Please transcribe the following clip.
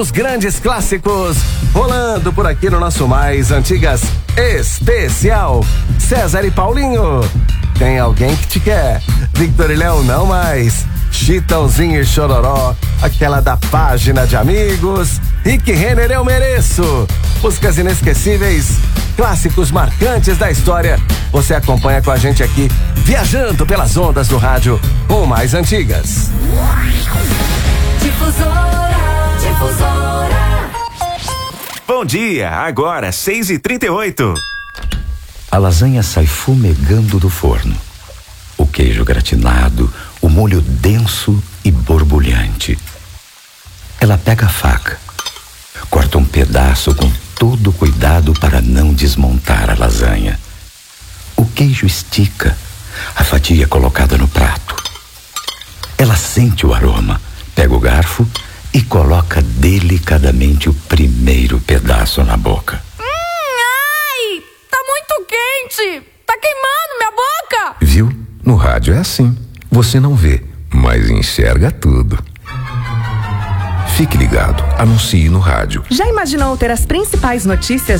Os grandes clássicos rolando por aqui no nosso Mais Antigas Especial. César e Paulinho, tem alguém que te quer. Victor e Léo não mais. Chitãozinho e Chororó, aquela da página de amigos. Rick Renner, Eu Mereço. Músicas inesquecíveis, clássicos marcantes da história. Você acompanha com a gente aqui, viajando pelas ondas do rádio com Mais Antigas. Difusora. Bom dia, agora 6h38. A lasanha sai fumegando do forno. O queijo gratinado, o molho denso e borbulhante. Ela pega a faca, corta um pedaço com todo cuidado para não desmontar a lasanha. O queijo estica, a fatia é colocada no prato. Ela sente o aroma, pega o garfo e coloca delicadamente o primeiro pedaço na boca. Ai, tá muito quente, tá queimando minha boca. Viu? No rádio é assim. Você não vê, mas enxerga tudo. Fique ligado, anuncie no rádio. Já imaginou ter as principais notícias